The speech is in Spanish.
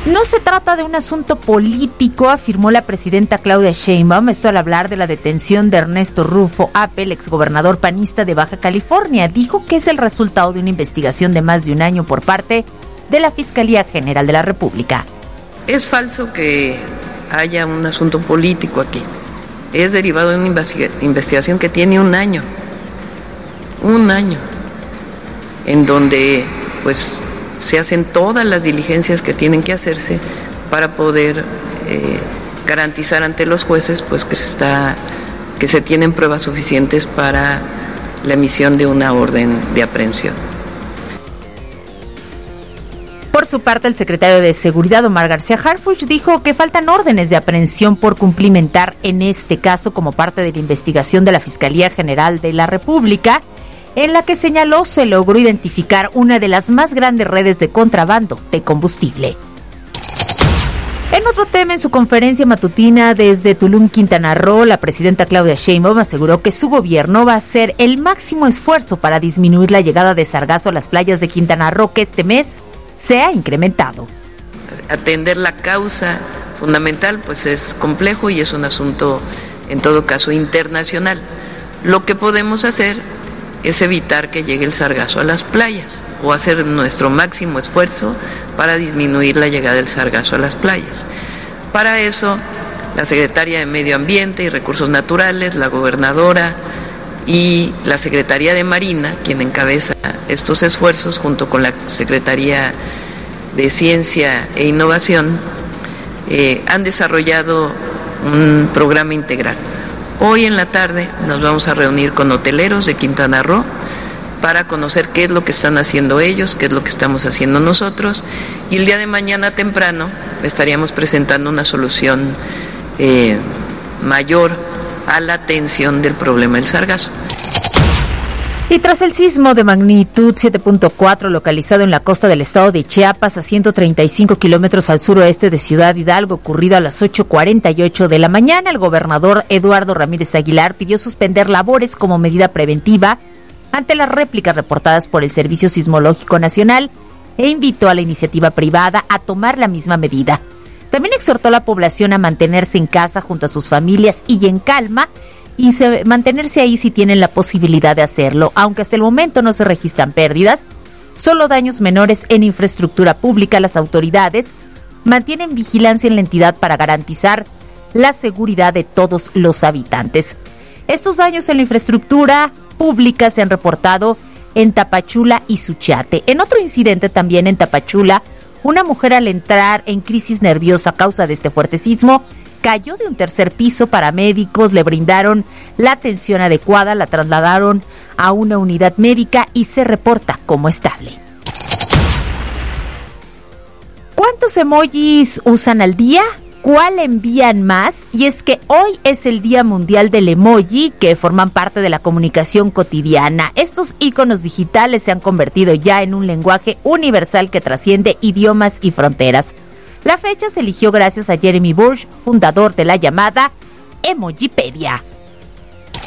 No se trata de un asunto político, afirmó la presidenta Claudia Sheinbaum, esto al hablar de la detención de Ernesto Rufo Apel, exgobernador panista de Baja California. Dijo que es el resultado de una investigación de más de un año por parte de la Fiscalía General de la República. Es falso que haya un asunto político aquí. Es derivado de una investigación que tiene un año, en donde pues se hacen todas las diligencias que tienen que hacerse para poder garantizar ante los jueces pues que se tienen pruebas suficientes para la emisión de una orden de aprehensión. Por su parte, el secretario de Seguridad, Omar García Harfuch, dijo que faltan órdenes de aprehensión por cumplimentar en este caso como parte de la investigación de la Fiscalía General de la República, en la que señaló se logró identificar una de las más grandes redes de contrabando de combustible. En otro tema, en su conferencia matutina desde Tulum, Quintana Roo, la presidenta Claudia Sheinbaum aseguró que su gobierno va a hacer el máximo esfuerzo para disminuir la llegada de sargazo a las playas de Quintana Roo, que este mes se ha incrementado. Atender la causa fundamental pues es complejo y es un asunto en todo caso internacional. Lo que podemos hacer es evitar que llegue el sargazo a las playas o hacer nuestro máximo esfuerzo para disminuir la llegada del sargazo a las playas. Para eso, la Secretaría de Medio Ambiente y Recursos Naturales, la gobernadora y la Secretaría de Marina, quien encabeza estos esfuerzos junto con la Secretaría de Ciencia e Innovación, han desarrollado un programa integral. Hoy en la tarde nos vamos a reunir con hoteleros de Quintana Roo para conocer qué es lo que están haciendo ellos, qué es lo que estamos haciendo nosotros, y el día de mañana temprano estaríamos presentando una solución mayor a la atención del problema del sargazo. Y tras el sismo de magnitud 7.4 localizado en la costa del estado de Chiapas, a 135 kilómetros al suroeste de Ciudad Hidalgo, ocurrido a las 8:48 de la mañana, el gobernador Eduardo Ramírez Aguilar pidió suspender labores como medida preventiva ante las réplicas reportadas por el Servicio Sismológico Nacional e invitó a la iniciativa privada a tomar la misma medida. También exhortó a la población a mantenerse en casa junto a sus familias y en calma, y mantenerse ahí si tienen la posibilidad de hacerlo, aunque hasta el momento no se registran pérdidas, solo daños menores en infraestructura pública. Las autoridades mantienen vigilancia en la entidad para garantizar la seguridad de todos los habitantes. Estos daños en la infraestructura pública se han reportado en Tapachula y Suchiate. En otro incidente también en Tapachula, una mujer al entrar en crisis nerviosa a causa de este fuerte sismo cayó de un tercer piso. Paramédicos le brindaron la atención adecuada, la trasladaron a una unidad médica y se reporta como estable. ¿Cuántos emojis usan al día? ¿Cuál envían más? Y es que hoy es el Día Mundial del Emoji, que forman parte de la comunicación cotidiana. Estos íconos digitales se han convertido ya en un lenguaje universal que trasciende idiomas y fronteras. La fecha se eligió gracias a Jeremy Burch, fundador de la llamada Emojipedia.